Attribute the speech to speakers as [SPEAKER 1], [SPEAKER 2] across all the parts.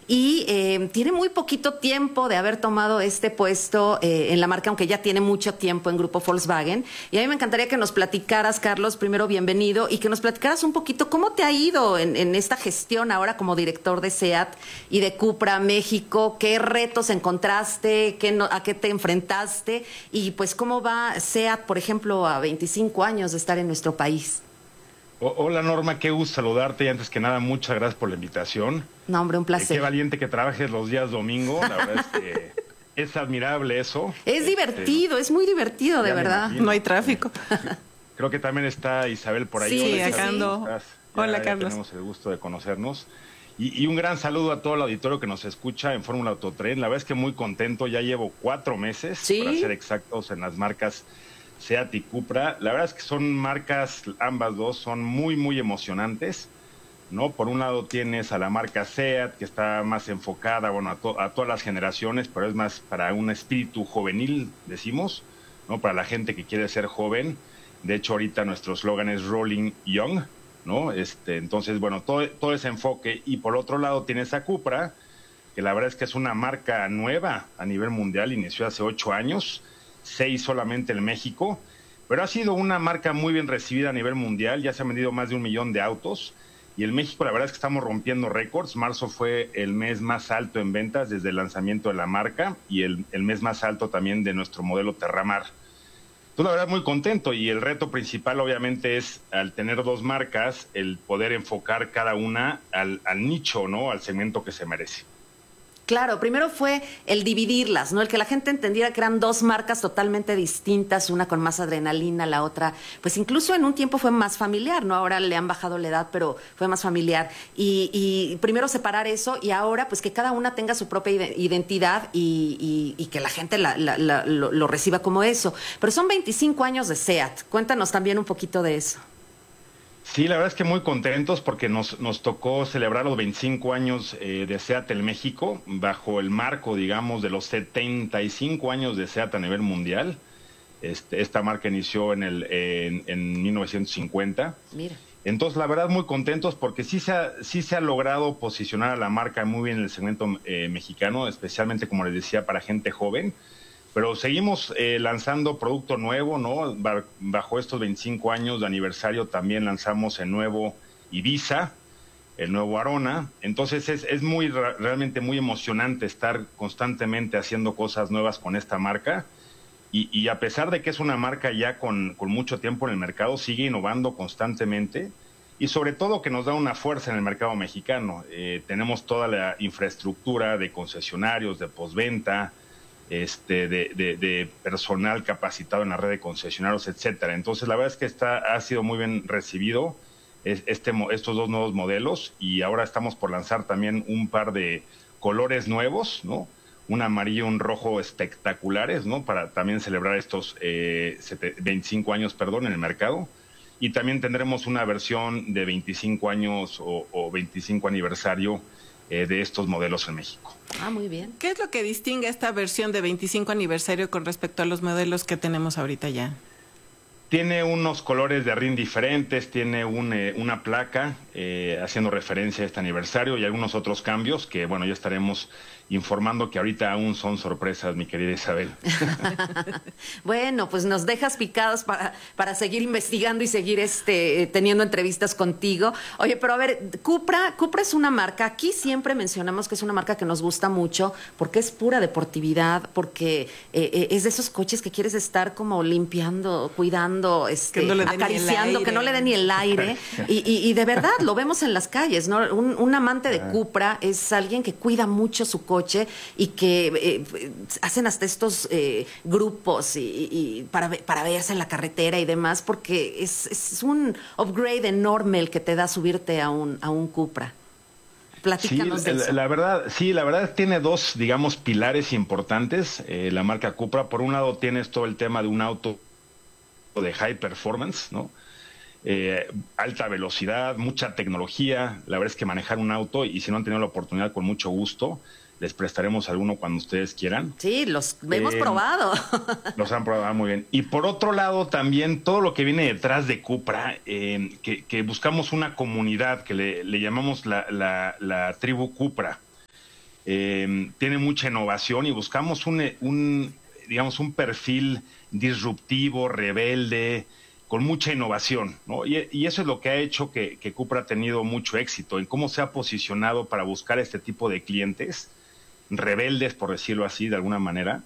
[SPEAKER 1] y tiene muy poquito tiempo de haber tomado este puesto en la marca, aunque ya tiene mucho tiempo en Grupo Volkswagen. Y a mí me encantaría que nos platicaras, Carlos, primero bienvenido, y que nos platicaras un poquito cómo te ha ido en esta gestión ahora como director de SEAT y de Cupra México, qué retos encontraste, a qué te enfrentaste y pues cómo va SEAT, por ejemplo, a 25 años de estar en nuestro país.
[SPEAKER 2] Hola Norma, qué gusto saludarte y antes que nada muchas gracias por la invitación.
[SPEAKER 1] No, hombre, un placer.
[SPEAKER 2] Qué valiente que trabajes los días domingo, la verdad es que es admirable eso.
[SPEAKER 1] Es divertido, es muy divertido, de verdad.
[SPEAKER 3] No hay tráfico.
[SPEAKER 2] Creo que también está Isabel por ahí.
[SPEAKER 3] Sí,
[SPEAKER 2] Hola,
[SPEAKER 3] acá ando. Hola, Carlos.
[SPEAKER 2] Tenemos el gusto de conocernos. Y un gran saludo a todo el auditorio que nos escucha en Fórmula Autotren. La verdad es que muy contento, ya llevo 4 meses, para ser exactos, en las marcas SEAT y Cupra. La verdad es que son marcas, ambas dos, son muy, muy emocionantes, ¿no? Por un lado tienes a la marca SEAT, que está más enfocada, bueno, a todas las generaciones, pero es más para un espíritu juvenil, decimos, ¿no? Para la gente que quiere ser joven. De hecho, ahorita nuestro eslogan es Rolling Young, ¿no? Entonces, bueno, todo ese enfoque. Y por otro lado tienes a Cupra, que la verdad es que es una marca nueva a nivel mundial, inició hace 8 años, 6 solamente en México, pero ha sido una marca muy bien recibida a nivel mundial, ya se han vendido más de 1 millón de autos, y en México la verdad es que estamos rompiendo récords. Marzo fue el mes más alto en ventas desde el lanzamiento de la marca, y el mes más alto también de nuestro modelo Terramar. Entonces, la verdad, muy contento, y el reto principal obviamente es, al tener dos marcas, el poder enfocar cada una al nicho, ¿no? Al segmento que se merece.
[SPEAKER 1] Claro, primero fue el dividirlas, ¿no? El que la gente entendiera que eran dos marcas totalmente distintas, una con más adrenalina, la otra, pues incluso en un tiempo fue más familiar, ¿no? Ahora le han bajado la edad, pero fue más familiar. Y primero separar eso, y ahora pues que cada una tenga su propia identidad y que la gente lo reciba como eso. Pero son 25 años de SEAT. Cuéntanos también un poquito de eso.
[SPEAKER 2] Sí, la verdad es que muy contentos porque nos tocó celebrar los 25 años de SEAT en México, bajo el marco, digamos, de los 75 años de SEAT a nivel mundial. Esta marca inició en 1950.
[SPEAKER 1] Mira.
[SPEAKER 2] Entonces, la verdad, muy contentos porque sí se ha logrado posicionar a la marca muy bien en el segmento mexicano, especialmente, como les decía, para gente joven. Pero seguimos lanzando producto nuevo, ¿no? Bajo estos 25 años de aniversario también lanzamos el nuevo Ibiza, el nuevo Arona. Entonces es realmente muy emocionante estar constantemente haciendo cosas nuevas con esta marca. Y a pesar de que es una marca ya con mucho tiempo en el mercado, sigue innovando constantemente. Y sobre todo que nos da una fuerza en el mercado mexicano. Tenemos toda la infraestructura de concesionarios, de postventa, de personal capacitado en la red de concesionarios, etcétera. Entonces, la verdad es que ha sido muy bien recibido estos dos nuevos modelos, y ahora estamos por lanzar también un par de colores nuevos, ¿no? Un amarillo y un rojo espectaculares, ¿no? Para también celebrar estos 25 años, en el mercado. Y también tendremos una versión de 25 años o 25 aniversario de estos modelos en México.
[SPEAKER 1] Ah, muy bien.
[SPEAKER 3] ¿Qué es lo que distingue esta versión de 25 aniversario con respecto a los modelos que tenemos ahorita ya?
[SPEAKER 2] Tiene unos colores de RIN diferentes, tiene una placa haciendo referencia a este aniversario, y algunos otros cambios que, bueno, ya estaremos informando, que ahorita aún son sorpresas, mi querida Isabel.
[SPEAKER 1] Bueno, pues nos dejas picados para seguir investigando y seguir teniendo entrevistas contigo. Oye, pero a ver, Cupra es una marca, aquí siempre mencionamos que es una marca que nos gusta mucho porque es pura deportividad, porque es de esos coches que quieres estar como limpiando, cuidando,
[SPEAKER 3] que no
[SPEAKER 1] acariciando, que no le dé ni el aire. Y de verdad, lo vemos en las calles, ¿no? Un amante de Cupra es alguien que cuida mucho su coche y que hacen hasta estos grupos y para verse en la carretera y demás, porque es un upgrade enorme el que te da subirte a un Cupra. Platícanos de eso.
[SPEAKER 2] La verdad tiene dos, digamos, pilares importantes, la marca Cupra. Por un lado tienes todo el tema de un auto de high performance, ¿no? Alta velocidad, mucha tecnología. La verdad es que manejar un auto, y si no han tenido la oportunidad, con mucho gusto les prestaremos alguno cuando ustedes quieran.
[SPEAKER 1] Sí, los hemos probado.
[SPEAKER 2] Los han probado muy bien. Y por otro lado, también todo lo que viene detrás de Cupra, que buscamos una comunidad que le llamamos la tribu Cupra. tiene mucha innovación y buscamos digamos, un perfil disruptivo, rebelde, con mucha innovación, ¿no? Y eso es lo que ha hecho que Cupra ha tenido mucho éxito en cómo se ha posicionado para buscar este tipo de clientes rebeldes, por decirlo así, de alguna manera,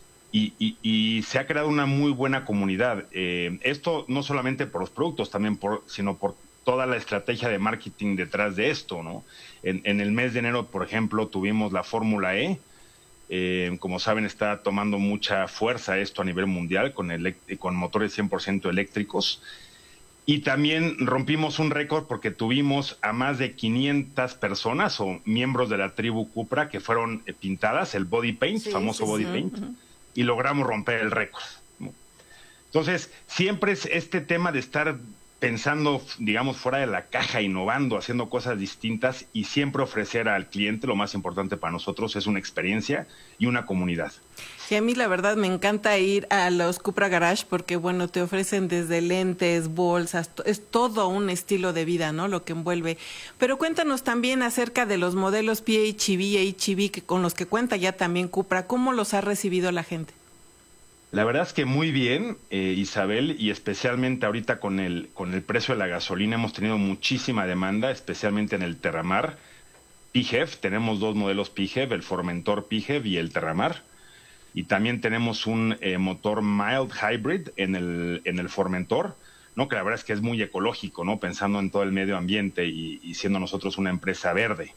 [SPEAKER 2] y se ha creado una muy buena comunidad. Esto no solamente por los productos, también sino por toda la estrategia de marketing detrás de esto, ¿no? En el mes de enero, por ejemplo, tuvimos la Fórmula E. Como saben, está tomando mucha fuerza esto a nivel mundial con motores 100% eléctricos. Y también rompimos un récord porque tuvimos a más de 500 personas o miembros de la tribu Cupra que fueron pintadas, el body paint, famoso body paint, y logramos romper el récord, ¿no? Entonces, siempre es este tema de estar pensando, digamos, fuera de la caja, innovando, haciendo cosas distintas y siempre ofrecer al cliente, lo más importante para nosotros es una experiencia y una comunidad.
[SPEAKER 3] Sí, a mí la verdad me encanta ir a los Cupra Garage porque, bueno, te ofrecen desde lentes, bolsas, es todo un estilo de vida, ¿no? Lo que envuelve. Pero cuéntanos también acerca de los modelos PHEV e HEV con los que cuenta ya también Cupra. ¿Cómo los ha recibido la gente?
[SPEAKER 2] La verdad es que muy bien, Isabel, y especialmente ahorita con el precio de la gasolina hemos tenido muchísima demanda, especialmente en el Terramar. PHEV, tenemos 2 modelos PHEV, el Formentor PHEV y el Terramar. Y también tenemos un motor mild hybrid en el Formentor, ¿no? Que la verdad es que es muy ecológico, ¿no? Pensando en todo el medio ambiente y siendo nosotros una empresa verde.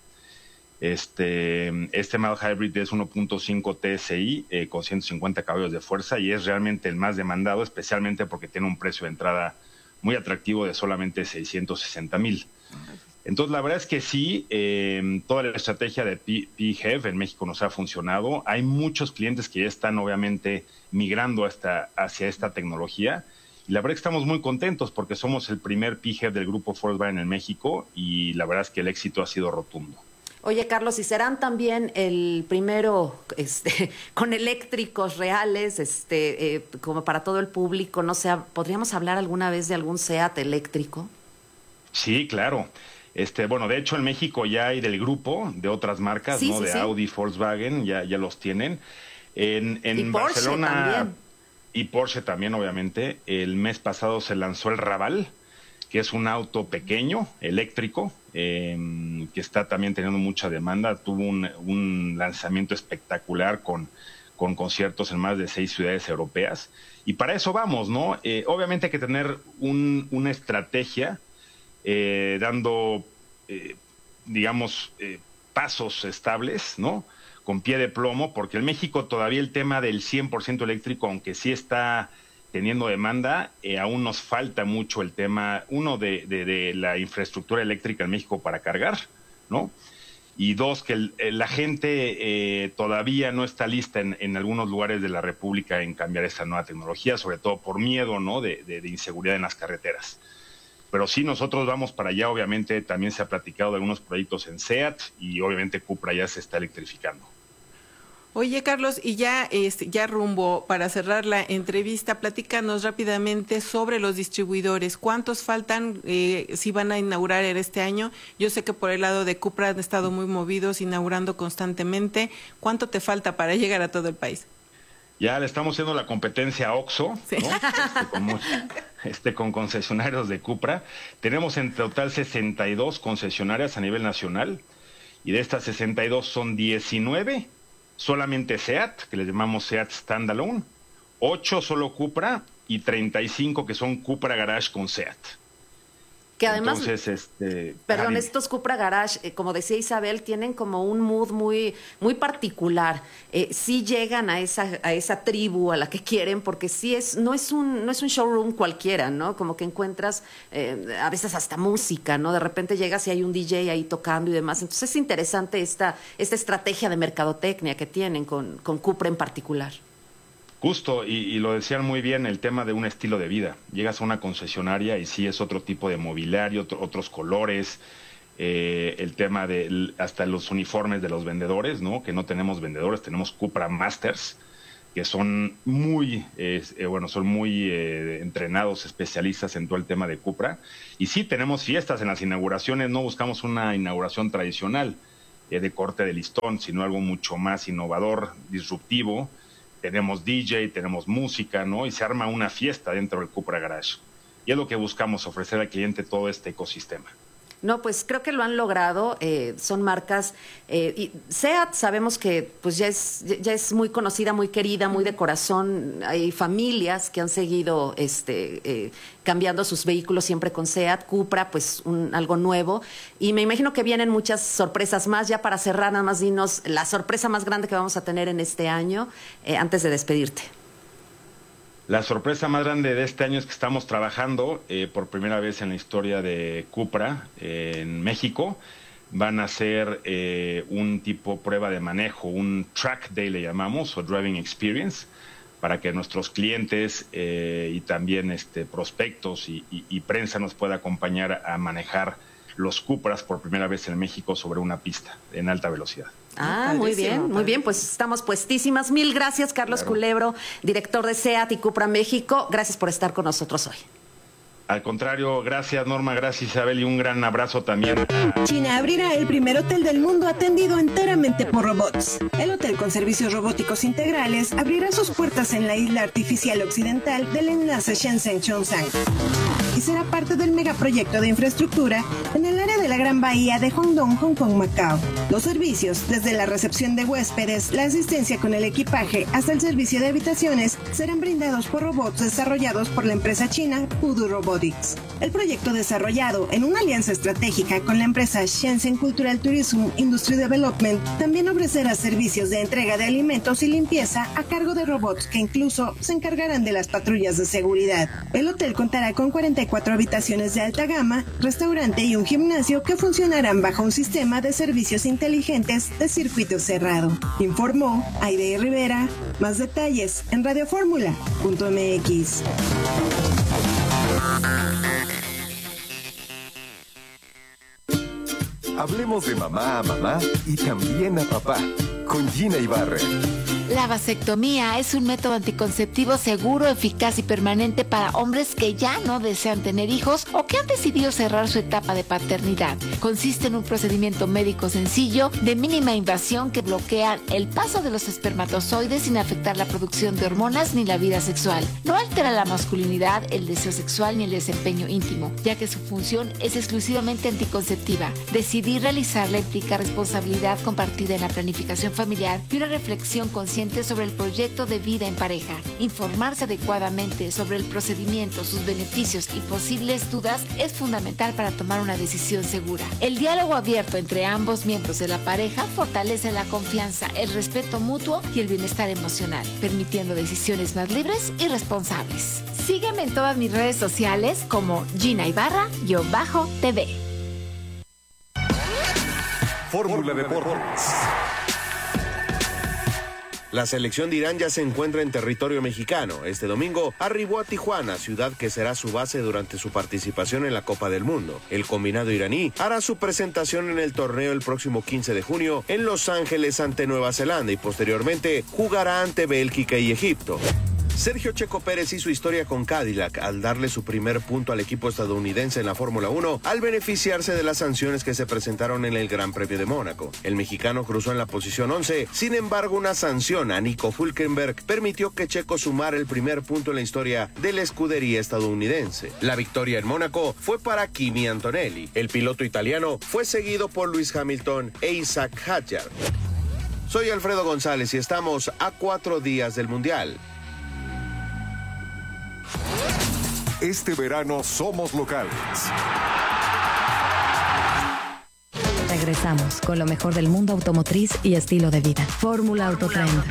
[SPEAKER 2] Este mild hybrid es 1.5 TSI con 150 caballos de fuerza y es realmente el más demandado, especialmente porque tiene un precio de entrada muy atractivo de solamente 660,000. Entonces, la verdad es que sí, toda la estrategia de PHEV en México nos ha funcionado. Hay muchos clientes que ya están obviamente migrando hacia esta tecnología. Y la verdad es que estamos muy contentos porque somos el primer PHEV del grupo Volkswagen en México y la verdad es que el éxito ha sido rotundo.
[SPEAKER 1] Oye, Carlos, ¿y serán también el primero con eléctricos reales, como para todo el público? No sé, ¿podríamos hablar alguna vez de algún SEAT eléctrico?
[SPEAKER 2] Sí, claro. Bueno, de hecho en México ya hay del grupo de otras marcas,
[SPEAKER 1] sí,
[SPEAKER 2] ¿no?
[SPEAKER 1] Sí,
[SPEAKER 2] de
[SPEAKER 1] sí.
[SPEAKER 2] Audi, Volkswagen, ya los tienen. En
[SPEAKER 1] Y Porsche
[SPEAKER 2] Barcelona
[SPEAKER 1] también.
[SPEAKER 2] y Porsche también, obviamente. El mes pasado se lanzó el Raval, que es un auto pequeño, eléctrico, que está también teniendo mucha demanda. Tuvo un lanzamiento espectacular con conciertos en más de 6 ciudades europeas. Y para eso vamos, ¿no? Obviamente hay que tener una estrategia dando, digamos, pasos estables, ¿no? Con pie de plomo, porque en México todavía el tema del 100% eléctrico, aunque sí está teniendo demanda, aún nos falta mucho el tema, uno, de la infraestructura eléctrica en México para cargar, ¿no? Y dos, que la gente todavía no está lista en algunos lugares de la República en cambiar esta nueva tecnología, sobre todo por miedo, ¿no? de inseguridad en las carreteras. Pero sí, nosotros vamos para allá. Obviamente también se ha platicado de algunos proyectos en SEAT y obviamente Cupra ya se está electrificando.
[SPEAKER 3] Oye, Carlos, y ya rumbo para cerrar la entrevista, platícanos rápidamente sobre los distribuidores. ¿Cuántos faltan? Si van a inaugurar este año. Yo sé que por el lado de Cupra han estado muy movidos, inaugurando constantemente. ¿Cuánto te falta para llegar a todo el país?
[SPEAKER 2] Ya le estamos haciendo la competencia a Oxxo,
[SPEAKER 3] sí,
[SPEAKER 2] ¿no? Con concesionarios de Cupra. Tenemos en total 62 concesionarias a nivel nacional y de estas 62 son 19 solamente SEAT, que les llamamos SEAT Standalone, 8 solo Cupra y 35 que son Cupra Garage con SEAT.
[SPEAKER 1] Que además,
[SPEAKER 2] entonces,
[SPEAKER 1] perdón, estos Cupra Garage, como decía Isabel, tienen como un mood muy, muy particular. Sí llegan a esa tribu a la que quieren, porque sí no es un showroom cualquiera, ¿no? Como que encuentras a veces hasta música, ¿no? De repente llegas y hay un DJ ahí tocando y demás. Entonces es interesante esta estrategia de mercadotecnia que tienen con Cupra en particular.
[SPEAKER 2] Justo, y lo decían muy bien, el tema de un estilo de vida. Llegas a una concesionaria y sí es otro tipo de mobiliario, otros colores, el tema de hasta los uniformes de los vendedores, ¿no? Que no tenemos vendedores, tenemos Cupra Masters, que son muy, entrenados, especialistas en todo el tema de Cupra. Y sí, tenemos fiestas en las inauguraciones, no buscamos una inauguración tradicional. de corte de listón, sino algo mucho más innovador, disruptivo. Tenemos DJ, tenemos música, ¿no? Y se arma una fiesta dentro del Cupra Garage. Y es lo que buscamos, ofrecer al cliente todo este ecosistema.
[SPEAKER 1] No, pues creo que lo han logrado, son marcas, y SEAT sabemos que pues ya es muy conocida, muy querida, muy de corazón, hay familias que han seguido cambiando sus vehículos siempre con SEAT, Cupra, pues algo nuevo, y me imagino que vienen muchas sorpresas más. Ya para cerrar, nada más dinos la sorpresa más grande que vamos a tener en este año, antes de despedirte.
[SPEAKER 2] La sorpresa más grande de este año es que estamos trabajando por primera vez en la historia de Cupra en México. Van a hacer un tipo prueba de manejo, un track day le llamamos, o driving experience, para que nuestros clientes y también prospectos y prensa nos pueda acompañar a manejar los Cupras por primera vez en México sobre una pista en alta velocidad.
[SPEAKER 1] Muy bien, pues estamos puestísimas. Mil gracias, Carlos Culebro, director de SEAT y Cupra México. Gracias por estar con nosotros hoy.
[SPEAKER 2] Al contrario, gracias Norma, gracias Isabel, y un gran abrazo también.
[SPEAKER 4] China abrirá el primer hotel del mundo atendido enteramente por robots. El hotel con servicios robóticos integrales abrirá sus puertas en la isla artificial occidental del enlace Shenzhen-Chongsang y será parte del megaproyecto de infraestructura en el área de la Gran Bahía de Hongdong, Hong Kong, Macao. Los servicios, desde la recepción de huéspedes, la asistencia con el equipaje, hasta el servicio de habitaciones, serán brindados por robots desarrollados por la empresa china Pudu Robotics. El proyecto, desarrollado en una alianza estratégica con la empresa Shenzhen Cultural Tourism Industry Development, también ofrecerá servicios de entrega de alimentos y limpieza a cargo de robots que incluso se encargarán de las patrullas de seguridad. El hotel contará con 44 habitaciones de alta gama, restaurante y un gimnasio que funcionarán bajo un sistema de servicios inteligentes de circuito cerrado. Informó Aide Rivera. Más detalles en radioformula.mx.
[SPEAKER 5] Hablemos de mamá a mamá y también a papá, con Gina Ibarra.
[SPEAKER 6] La vasectomía es un método anticonceptivo seguro, eficaz y permanente para hombres que ya no desean tener hijos o que han decidido cerrar su etapa de paternidad. Consiste en un procedimiento médico sencillo, de mínima invasión, que bloquea el paso de los espermatozoides sin afectar la producción de hormonas ni la vida sexual. No altera la masculinidad, el deseo sexual ni el desempeño íntimo, ya que su función es exclusivamente anticonceptiva. Decidir realizarla implica responsabilidad compartida en la planificación familiar y una reflexión consciente sobre el proyecto de vida en pareja. Informarse adecuadamente sobre el procedimiento, sus beneficios y posibles dudas es fundamental para tomar una decisión segura. El diálogo abierto entre ambos miembros de la pareja fortalece la confianza, el respeto mutuo y el bienestar emocional, permitiendo decisiones más libres y responsables. Sígueme en todas mis redes sociales como Gina Ibarra-TV.
[SPEAKER 5] Fórmula Deportes.
[SPEAKER 7] La selección de Irán ya se encuentra en territorio mexicano. Este domingo arribó a Tijuana, ciudad que será su base durante su participación en la Copa del Mundo. El combinado iraní hará su presentación en el torneo el próximo 15 de junio en Los Ángeles ante Nueva Zelanda y posteriormente jugará ante Bélgica y Egipto. Sergio Checo Pérez hizo historia con Cadillac al darle su primer punto al equipo estadounidense en la Fórmula 1 al beneficiarse de las sanciones que se presentaron en el Gran Premio de Mónaco. El mexicano cruzó en la posición 11, sin embargo una sanción a Nico Hülkenberg permitió que Checo sumara el primer punto en la historia de la escudería estadounidense. La victoria en Mónaco fue para Kimi Antonelli. El piloto italiano fue seguido por Lewis Hamilton e Isaac Hadjar. Soy Alfredo González y estamos a 4 días del Mundial.
[SPEAKER 5] Este verano somos locales.
[SPEAKER 8] Regresamos con lo mejor del mundo automotriz y estilo de vida. Fórmula Autotrend.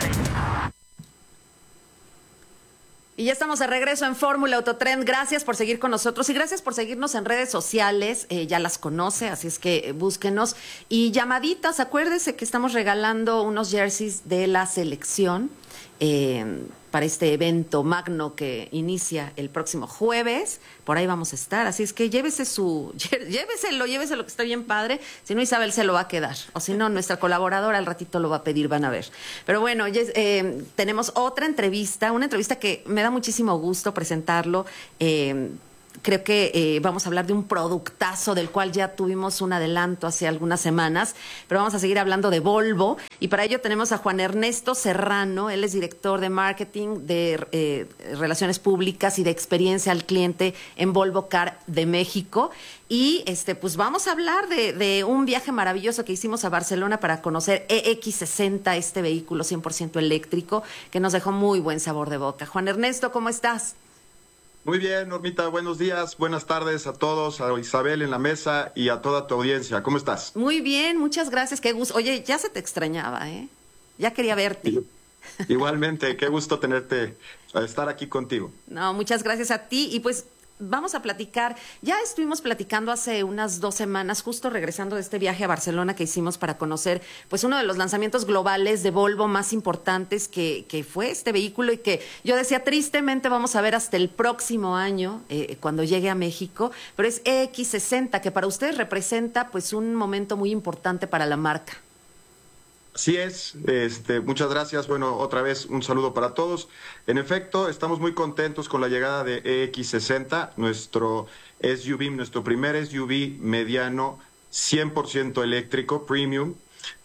[SPEAKER 1] Y ya estamos de regreso en Fórmula Autotrend. Gracias por seguir con nosotros y gracias por seguirnos en redes sociales. Ya las conoce, así es que búsquenos. Y llamaditas, acuérdese que estamos regalando unos jerseys de la selección para este evento magno que inicia el próximo jueves. Por ahí vamos a estar, así es que lléveselo, que está bien padre. Si no, Isabel se lo va a quedar, o si no, nuestra colaboradora al ratito lo va a pedir, van a ver. Pero bueno, tenemos otra entrevista, una entrevista que me da muchísimo gusto presentarlo, creo que vamos a hablar de un productazo del cual ya tuvimos un adelanto hace algunas semanas, pero vamos a seguir hablando de Volvo y para ello tenemos a Juan Ernesto Serrano. Él es director de marketing, de relaciones públicas y de experiencia al cliente en Volvo Car de México. Y pues vamos a hablar de un viaje maravilloso que hicimos a Barcelona para conocer EX60, este vehículo 100% eléctrico que nos dejó muy buen sabor de boca. Juan Ernesto, ¿cómo estás?
[SPEAKER 9] Muy bien, Normita, buenos días, buenas tardes a todos, a Isabel en la mesa y a toda tu audiencia. ¿Cómo estás?
[SPEAKER 1] Muy bien, muchas gracias, qué gusto. Oye, ya se te extrañaba, ¿eh? Ya quería verte.
[SPEAKER 9] Igualmente, qué gusto tenerte, estar aquí contigo.
[SPEAKER 1] No, muchas gracias a ti y pues vamos a platicar. Ya estuvimos platicando hace unas 2 semanas, justo regresando de este viaje a Barcelona que hicimos para conocer pues uno de los lanzamientos globales de Volvo más importantes que fue este vehículo y que yo decía tristemente vamos a ver hasta el próximo año cuando llegue a México, pero es EX60 que para ustedes representa pues un momento muy importante para la marca.
[SPEAKER 9] Así es, muchas gracias. Bueno, otra vez un saludo para todos. En efecto, estamos muy contentos con la llegada de EX60, nuestro SUV, nuestro primer SUV mediano 100% eléctrico, premium,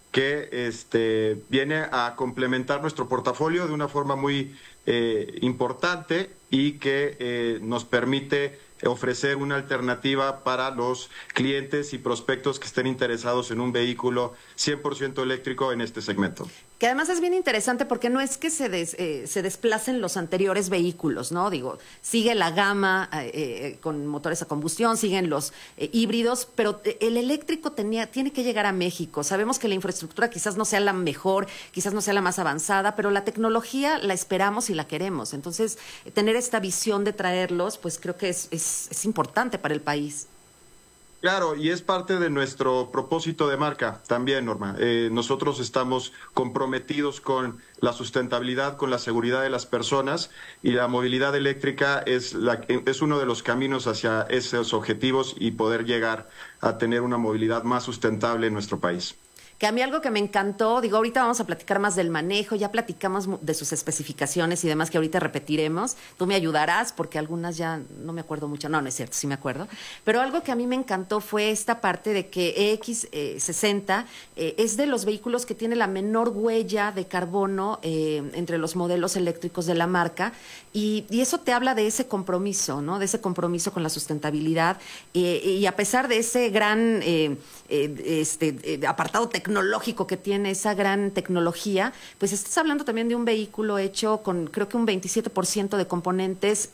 [SPEAKER 9] que viene a complementar nuestro portafolio de una forma muy importante y que nos permite ofrecer una alternativa para los clientes y prospectos que estén interesados en un vehículo 100% eléctrico en este segmento.
[SPEAKER 1] Que además es bien interesante porque no es que se desplacen los anteriores vehículos, ¿no? Digo, sigue la gama con motores a combustión, siguen los híbridos, pero el eléctrico tiene que llegar a México. Sabemos que la infraestructura quizás no sea la mejor, quizás no sea la más avanzada, pero la tecnología la esperamos y la queremos. Entonces, tener esta visión de traerlos, pues creo que es importante para el país.
[SPEAKER 9] Claro, y es parte de nuestro propósito de marca también, Norma. Nosotros estamos comprometidos con la sustentabilidad, con la seguridad de las personas y la movilidad eléctrica es uno de los caminos hacia esos objetivos y poder llegar a tener una movilidad más sustentable en nuestro país.
[SPEAKER 1] Que a mí algo que me encantó, digo, ahorita vamos a platicar más del manejo, ya platicamos de sus especificaciones y demás que ahorita repetiremos. Tú me ayudarás porque algunas ya no me acuerdo mucho. No es cierto, sí me acuerdo. Pero algo que a mí me encantó fue esta parte de que EX60 es de los vehículos que tiene la menor huella de carbono entre los modelos eléctricos de la marca y eso te habla de ese compromiso, ¿no? De ese compromiso con la sustentabilidad y a pesar de ese gran apartado tecnológico que tiene, esa gran tecnología, pues estás hablando también de un vehículo hecho con creo que un 27% de componentes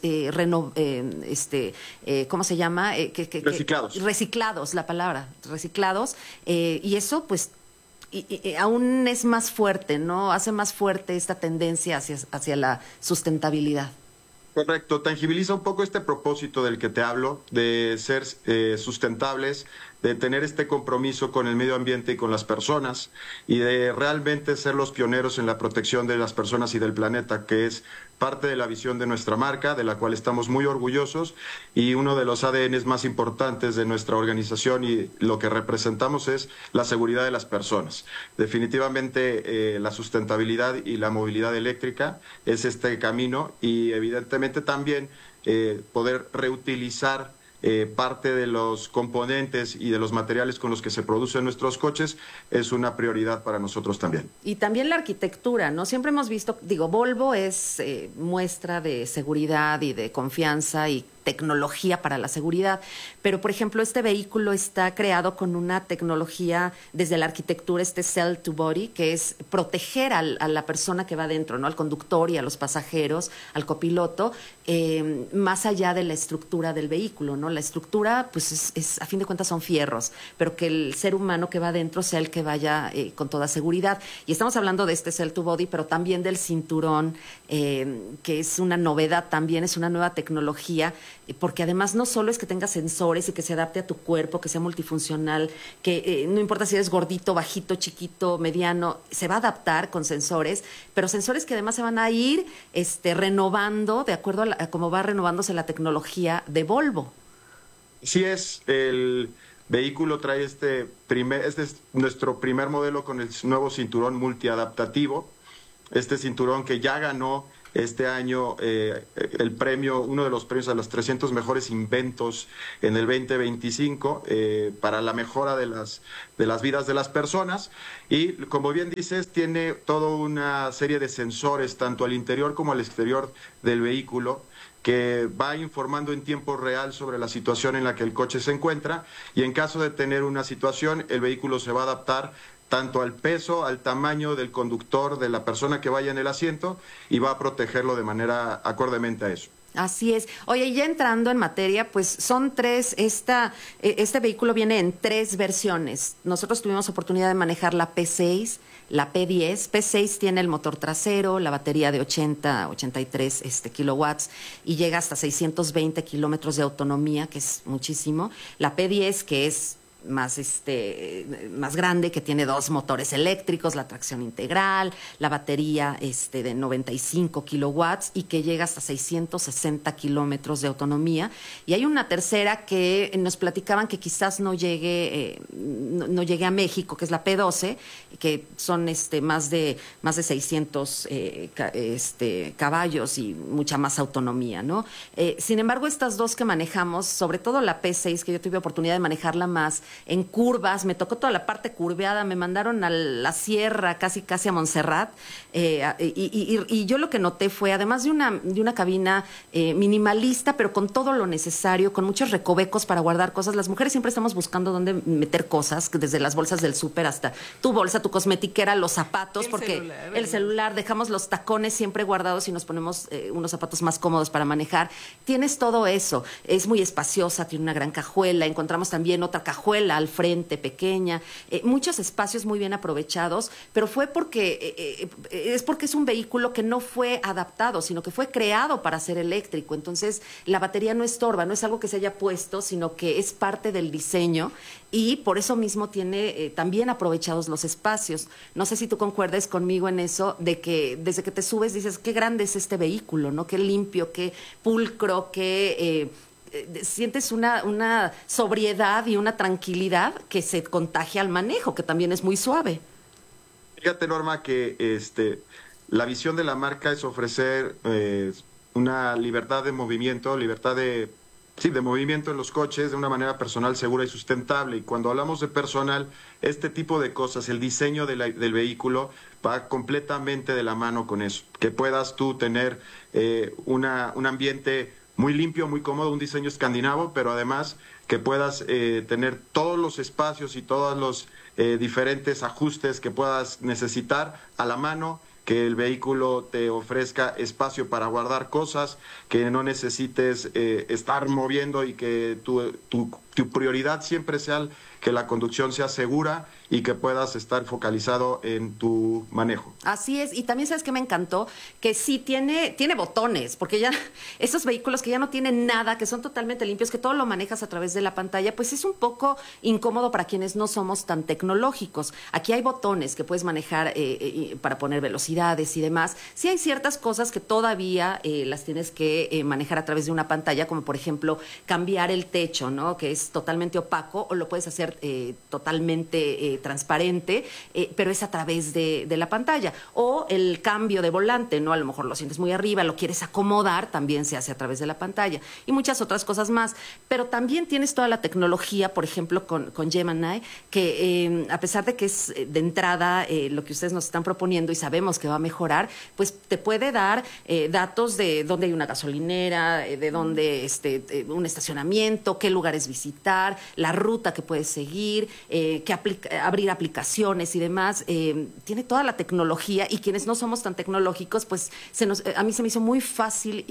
[SPEAKER 1] ¿cómo se llama?
[SPEAKER 9] Reciclados.
[SPEAKER 1] Reciclados, la palabra, reciclados, y eso pues aún es más fuerte, ¿no? Hace más fuerte esta tendencia hacia la sustentabilidad.
[SPEAKER 9] Correcto, tangibiliza un poco este propósito del que te hablo, de ser sustentables, de tener este compromiso con el medio ambiente y con las personas y de realmente ser los pioneros en la protección de las personas y del planeta, que es parte de la visión de nuestra marca, de la cual estamos muy orgullosos y uno de los ADNs más importantes de nuestra organización y lo que representamos es la seguridad de las personas. Definitivamente la sustentabilidad y la movilidad eléctrica es este camino y evidentemente también poder reutilizar parte de los componentes y de los materiales con los que se producen nuestros coches es una prioridad para nosotros también.
[SPEAKER 1] Y también la arquitectura, ¿no? Siempre hemos visto, digo, Volvo es muestra de seguridad y de confianza y tecnología para la seguridad, pero por ejemplo este vehículo está creado con una tecnología desde la arquitectura, cell to body, que es proteger a la persona que va dentro, ¿no? Al conductor y a los pasajeros, al copiloto, más allá de la estructura del vehículo, ¿no? La estructura, pues es a fin de cuentas son fierros, pero que el ser humano que va dentro sea el que vaya con toda seguridad. Y estamos hablando de este cell to body, pero también del cinturón, que es una novedad también, es una nueva tecnología, porque además no solo es que tenga sensores y que se adapte a tu cuerpo, que sea multifuncional, que no importa si eres gordito, bajito, chiquito, mediano, se va a adaptar con sensores, pero sensores que además se van a ir renovando de acuerdo a cómo va renovándose la tecnología de Volvo.
[SPEAKER 9] Sí es, el vehículo trae este es nuestro primer modelo con el nuevo cinturón multiadaptativo, este cinturón que ya ganó este año el premio, uno de los premios a los 300 mejores inventos en el 2025 para la mejora de las vidas de las personas. Y como bien dices, tiene toda una serie de sensores, tanto al interior como al exterior del vehículo, que va informando en tiempo real sobre la situación en la que el coche se encuentra, y en caso de tener una situación, el vehículo se va a adaptar tanto al peso, al tamaño del conductor, de la persona que vaya en el asiento, y va a protegerlo de manera acordemente a eso.
[SPEAKER 1] Así es. Oye, ya entrando en materia, pues son tres, este vehículo viene en 3 versiones. Nosotros tuvimos oportunidad de manejar la P6, la P10. P6 tiene el motor trasero, la batería de 83 kilowatts y llega hasta 620 kilómetros de autonomía, que es muchísimo. La P10, que es más grande, que tiene 2 motores eléctricos, la tracción integral, la batería de 95 kilowatts y que llega hasta 660 kilómetros de autonomía. Y hay una tercera que nos platicaban que quizás no llegue a México, que es la P12, que son más de 600 caballos y mucha más autonomía, ¿no? Sin embargo, estas 2 que manejamos, sobre todo la P6, que yo tuve oportunidad de manejarla más en curvas, me tocó toda la parte curveada, me mandaron a la sierra, casi a Montserrat, y yo lo que noté fue, además de una cabina minimalista, pero con todo lo necesario, con muchos recovecos para guardar cosas. Las mujeres siempre estamos buscando dónde meter cosas, desde las bolsas del súper hasta tu bolsa, tu cosmetiquera, los zapatos, el celular, dejamos los tacones siempre guardados y nos ponemos unos zapatos más cómodos para manejar. Tienes todo eso, es muy espaciosa, tiene una gran cajuela, encontramos también otra cajuela al frente, pequeña, muchos espacios muy bien aprovechados, pero fue porque es un vehículo que no fue adaptado, sino que fue creado para ser eléctrico. Entonces, la batería no estorba, no es algo que se haya puesto, sino que es parte del diseño y por eso mismo tiene también aprovechados los espacios. No sé si tú concuerdes conmigo en eso, de que desde que te subes dices, qué grande es este vehículo, ¿no? Qué limpio, qué pulcro, qué... sientes una sobriedad y una tranquilidad que se contagia al manejo, que también es muy suave.
[SPEAKER 9] Fíjate, Norma, que la visión de la marca es ofrecer una libertad de movimiento, de movimiento en los coches de una manera personal, segura y sustentable. Y cuando hablamos de personal, este tipo de cosas, el diseño del vehículo va completamente de la mano con eso. Que puedas tú tener un ambiente muy limpio, muy cómodo, un diseño escandinavo, pero además que puedas tener todos los espacios y todos los diferentes ajustes que puedas necesitar a la mano, que el vehículo te ofrezca espacio para guardar cosas, que no necesites estar moviendo y que tu prioridad siempre sea que la conducción sea segura y que puedas estar focalizado en tu manejo.
[SPEAKER 1] Así es, y también sabes que me encantó, que sí tiene botones, porque ya esos vehículos que ya no tienen nada, que son totalmente limpios, que todo lo manejas a través de la pantalla, pues es un poco incómodo para quienes no somos tan tecnológicos. Aquí hay botones que puedes manejar para poner velocidades y demás. Sí hay ciertas cosas que todavía las tienes que manejar a través de una pantalla, como por ejemplo cambiar el techo, ¿no? Que es totalmente opaco, o lo puedes hacer totalmente transparente, pero es a través de la pantalla. O el cambio de volante, ¿no? A lo mejor lo sientes muy arriba, lo quieres acomodar, también se hace a través de la pantalla. Y muchas otras cosas más. Pero también tienes toda la tecnología, por ejemplo, con Gemini, que a pesar de que es de entrada lo que ustedes nos están proponiendo y sabemos que va a mejorar, pues te puede dar datos de dónde hay una gasolinera, de dónde un estacionamiento, qué lugares visitar, la ruta que puedes seguir, abrir aplicaciones y demás. Tiene toda la tecnología, y quienes no somos tan tecnológicos, pues a mí se me hizo muy fácil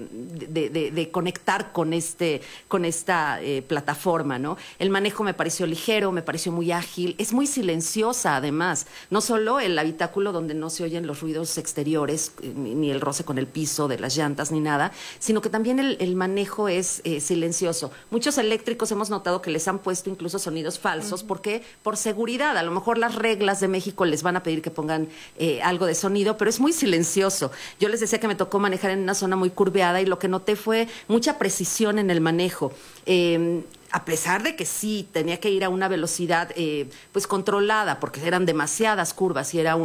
[SPEAKER 1] de conectar con esta plataforma, ¿no? El manejo me pareció ligero, me pareció muy ágil, es muy silenciosa además, no solo el habitáculo donde no se oyen los ruidos exteriores, ni el roce con el piso de las llantas ni nada, sino que también el manejo es silencioso. Muchos eléctricos hemos notado que les han puesto incluso sonidos falsos, porque por seguridad, a lo mejor las reglas de México les van a pedir que pongan algo de sonido, pero es muy silencioso. Yo les decía que me tocó manejar en una zona muy curveada y lo que noté fue mucha precisión en el manejo. a pesar de que sí tenía que ir a una velocidad pues controlada, porque eran demasiadas curvas y era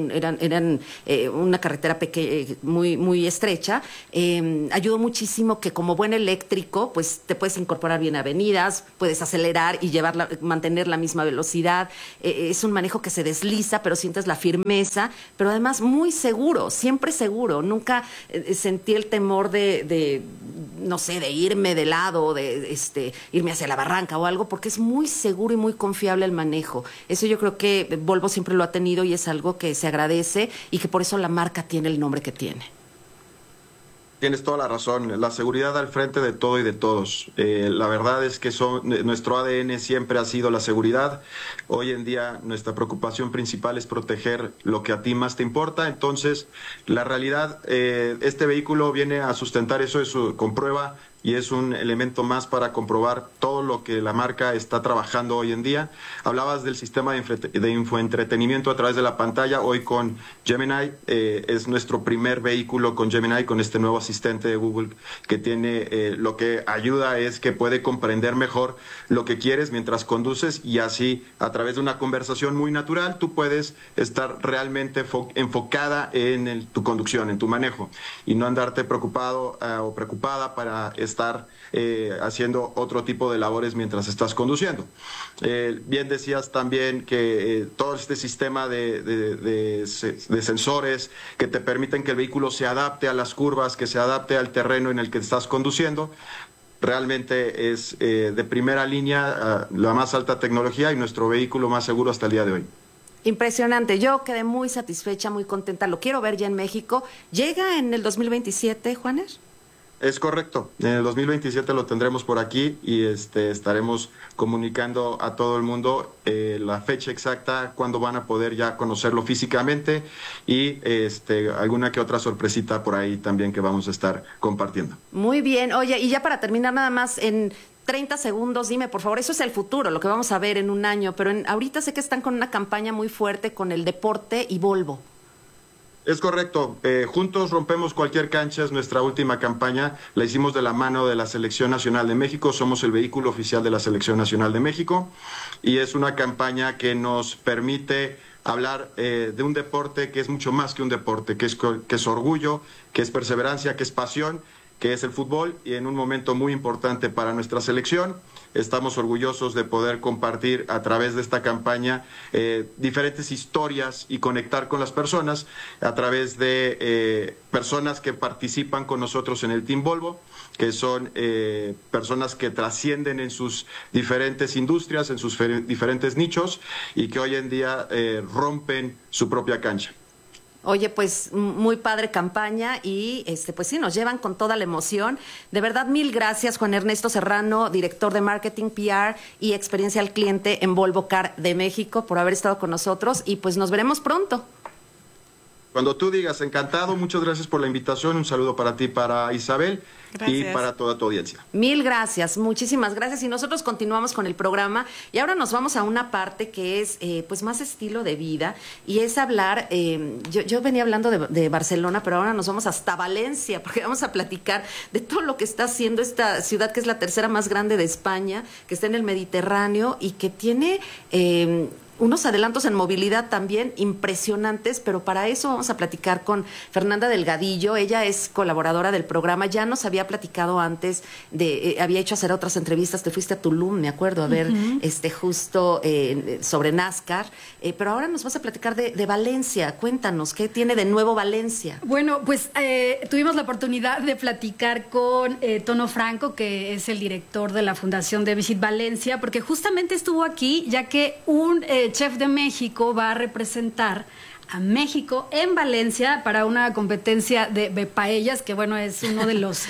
[SPEAKER 1] una carretera muy, muy estrecha, ayudó muchísimo que como buen eléctrico, pues te puedes incorporar bien a avenidas, puedes acelerar y mantener la misma velocidad. Es un manejo que se desliza, pero sientes la firmeza, pero además muy seguro, siempre seguro. Nunca sentí el temor no sé, de irme de lado, de irme hacia la barranca o algo, porque es muy seguro y muy confiable el manejo. Eso yo creo que Volvo siempre lo ha tenido y es algo que se agradece y que por eso la marca tiene el nombre que tiene.
[SPEAKER 9] Tienes toda la razón, la seguridad al frente de todo y de todos. La verdad es que nuestro ADN siempre ha sido la seguridad. Hoy en día nuestra preocupación principal es proteger lo que a ti más te importa. Entonces, la realidad, este vehículo viene a sustentar eso, comprueba, y es un elemento más para comprobar todo lo que la marca está trabajando hoy en día. Hablabas del sistema de infoentretenimiento a través de la pantalla. Hoy con Gemini es nuestro primer vehículo con Gemini, con este nuevo asistente de Google que tiene, lo que ayuda es que puede comprender mejor lo que quieres mientras conduces, y así a través de una conversación muy natural tú puedes estar realmente enfocada en tu conducción, en tu manejo, y no andarte preocupado o preocupada para estar haciendo otro tipo de labores mientras estás conduciendo. Bien decías también que todo este sistema de sensores que te permiten que el vehículo se adapte a las curvas, que se adapte al terreno en el que estás conduciendo, realmente es de primera línea, la más alta tecnología y nuestro vehículo más seguro hasta el día de hoy.
[SPEAKER 1] Impresionante, yo quedé muy satisfecha, muy contenta, lo quiero ver ya en México. ¿Llega en el 2027, Juanes?
[SPEAKER 9] Es correcto, en el 2027 lo tendremos por aquí y estaremos comunicando a todo el mundo la fecha exacta, cuándo van a poder ya conocerlo físicamente, y alguna que otra sorpresita por ahí también que vamos a estar compartiendo.
[SPEAKER 1] Muy bien, oye, y ya para terminar nada más en 30 segundos, dime por favor, eso es el futuro, lo que vamos a ver en un año, pero ahorita sé que están con una campaña muy fuerte con el deporte y Volvo.
[SPEAKER 9] Es correcto, Juntos Rompemos Cualquier Cancha es nuestra última campaña, la hicimos de la mano de la Selección Nacional de México, somos el vehículo oficial de la Selección Nacional de México, y es una campaña que nos permite hablar de un deporte que es mucho más que un deporte, que es orgullo, que es perseverancia, que es pasión, que es el fútbol, y en un momento muy importante para nuestra selección. Estamos orgullosos de poder compartir a través de esta campaña diferentes historias y conectar con las personas a través de personas que participan con nosotros en el Team Volvo, que son personas que trascienden en sus diferentes industrias, en sus diferentes nichos, y que hoy en día rompen su propia cancha.
[SPEAKER 1] Oye, pues muy padre campaña y pues sí, nos llevan con toda la emoción. De verdad, mil gracias, Juan Ernesto Serrano, director de Marketing, PR y Experiencia al Cliente en Volvo Car de México, por haber estado con nosotros, y pues nos veremos pronto.
[SPEAKER 9] Cuando tú digas, encantado, muchas gracias por la invitación, un saludo para ti, para Isabel, gracias. Y para toda tu audiencia.
[SPEAKER 1] Mil gracias, muchísimas gracias, y nosotros continuamos con el programa, y ahora nos vamos a una parte que es pues más estilo de vida, y es hablar, yo venía hablando de Barcelona, pero ahora nos vamos hasta Valencia, porque vamos a platicar de todo lo que está haciendo esta ciudad, que es la tercera más grande de España, que está en el Mediterráneo y que tiene unos adelantos en movilidad también impresionantes, pero para eso vamos a platicar con Fernanda Delgadillo. Ella es colaboradora del programa, ya nos había platicado antes, había hecho hacer otras entrevistas, te fuiste a Tulum, me acuerdo, a ver justo sobre NASCAR, pero ahora nos vas a platicar de Valencia. Cuéntanos, ¿qué tiene de nuevo Valencia?
[SPEAKER 10] Bueno, pues tuvimos la oportunidad de platicar con Tono Franco, que es el director de la Fundación de Visit Valencia, porque justamente estuvo aquí, ya que un chef de México va a representar a México en Valencia para una competencia de paellas, que bueno, es uno de los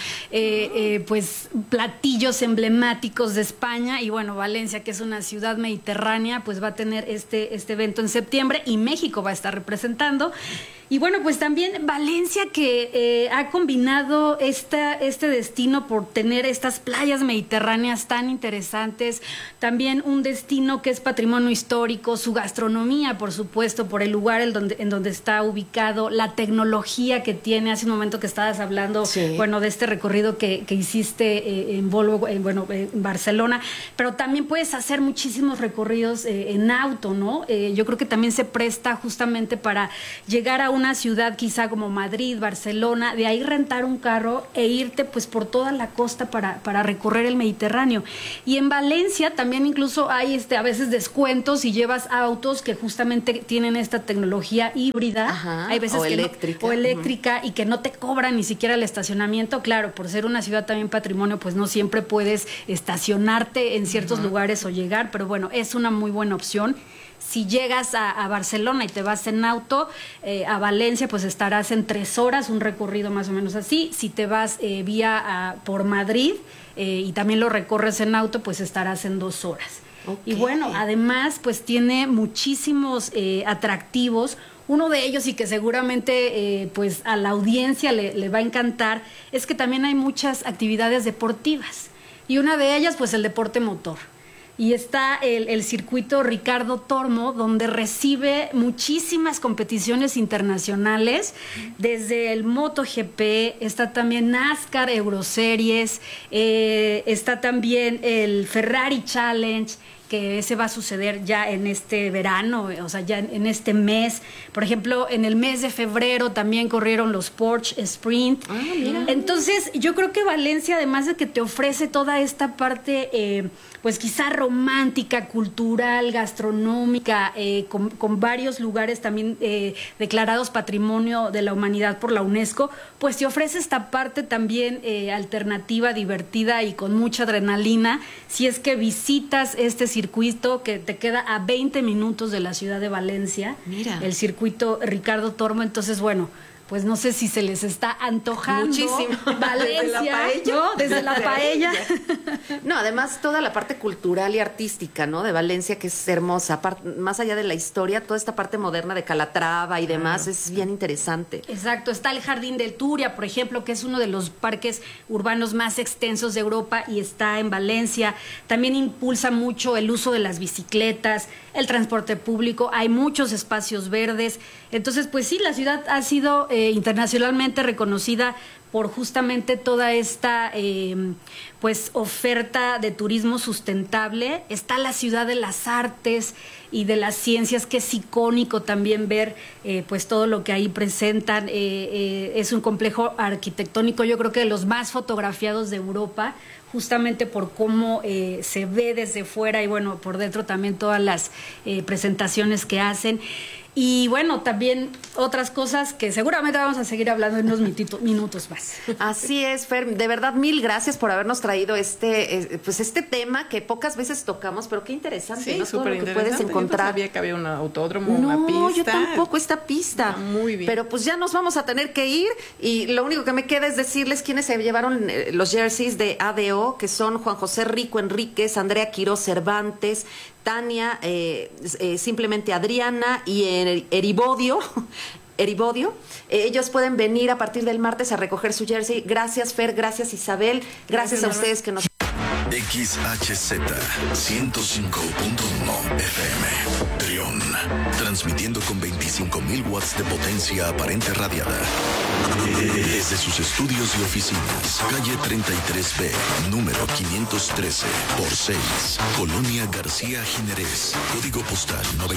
[SPEAKER 10] pues platillos emblemáticos de España, y bueno, Valencia, que es una ciudad mediterránea, pues va a tener este evento en septiembre, y México va a estar representando. Y bueno, pues también Valencia, que ha combinado este destino por tener estas playas mediterráneas tan interesantes, también un destino que es patrimonio histórico, su gastronomía, por supuesto, por el lugar en donde está ubicado, la tecnología que tiene. Hace un momento que estabas hablando, bueno, de este recorrido que hiciste en Volvo, en Barcelona, pero también puedes hacer muchísimos recorridos en auto, ¿no? Yo creo que también se presta justamente para llegar a una ciudad quizá como Madrid, Barcelona, de ahí rentar un carro e irte pues por toda la costa para recorrer el Mediterráneo. Y en Valencia también incluso hay a veces descuentos si llevas autos que justamente tienen esta tecnología híbrida.
[SPEAKER 1] Ajá,
[SPEAKER 10] hay veces
[SPEAKER 1] o
[SPEAKER 10] que
[SPEAKER 1] eléctrica.
[SPEAKER 10] O eléctrica, y que no te cobran ni siquiera el estacionamiento. Claro, por ser una ciudad también patrimonio, pues no siempre puedes estacionarte en ciertos lugares o llegar, pero bueno, es una muy buena opción. Si llegas a Barcelona y te vas en auto, a Valencia, pues estarás en 3 horas, un recorrido más o menos así. Si te vas por Madrid y también lo recorres en auto, pues estarás en 2 horas. Okay. Y bueno, además, pues tiene muchísimos atractivos. Uno de ellos, y que seguramente pues a la audiencia le va a encantar, es que también hay muchas actividades deportivas. Y una de ellas, pues el deporte motor. Y está el circuito Ricardo Tormo, donde recibe muchísimas competiciones internacionales, desde el MotoGP, está también NASCAR, Euroseries, está también el Ferrari Challenge, que ese va a suceder ya en este verano, o sea, ya en este mes. Por ejemplo, en el mes de febrero también corrieron los Porsche Sprint. Mira. Entonces, yo creo que Valencia, además de que te ofrece toda esta parte, pues quizá romántica, cultural, gastronómica, con varios lugares también declarados Patrimonio de la Humanidad por la UNESCO, pues te ofrece esta parte también alternativa, divertida y con mucha adrenalina, si es que visitas este circuito que te queda a 20 minutos de la ciudad de Valencia. Mira. El circuito Ricardo Tormo. Entonces, bueno, pues no sé si se les está antojando
[SPEAKER 1] muchísimo
[SPEAKER 10] Valencia,
[SPEAKER 1] desde la paella,
[SPEAKER 10] ¿no? Desde la paella.
[SPEAKER 1] No, además toda la parte cultural y artística, ¿no? De Valencia, que es hermosa, más allá de la historia, toda esta parte moderna de Calatrava y demás es bien interesante.
[SPEAKER 10] Exacto, está el Jardín del Turia, por ejemplo, que es uno de los parques urbanos más extensos de Europa y está en Valencia. También impulsa mucho el uso de las bicicletas, el transporte público, hay muchos espacios verdes. Entonces, pues sí, la ciudad ha sido internacionalmente reconocida por justamente toda esta pues oferta de turismo sustentable. Está la ciudad de las artes y de las ciencias, que es icónico también ver pues todo lo que ahí presentan. Es un complejo arquitectónico, yo creo que de los más fotografiados de Europa, justamente por cómo se ve desde fuera y bueno, por dentro también todas las presentaciones que hacen. Y bueno, también otras cosas que seguramente vamos a seguir hablando en unos minutos más.
[SPEAKER 1] Así es, Fer. De verdad, mil gracias por habernos traído este tema que pocas veces tocamos, pero qué interesante,
[SPEAKER 3] sí,
[SPEAKER 1] ¿no? Todo lo que puedes encontrar.
[SPEAKER 3] Yo no sabía que había un autódromo, una pista.
[SPEAKER 1] No, yo tampoco, esta pista.
[SPEAKER 3] Está muy bien.
[SPEAKER 1] Pero pues ya nos vamos a tener que ir y lo único que me queda es decirles quiénes se llevaron los jerseys de ADO, que son Juan José Rico Enríquez, Andrea Quiroz Cervantes, Tania, simplemente Adriana y Eribodio. Ellos pueden venir a partir del martes a recoger su jersey. Gracias, Fer, gracias, Isabel, gracias a ustedes que nos...
[SPEAKER 11] XHZ 105.1 FM Trión, transmitiendo con 25.000 watts de potencia aparente radiada desde sus estudios y oficinas, calle 33B, número 513 por 6, Colonia García Jiménez, código postal 90.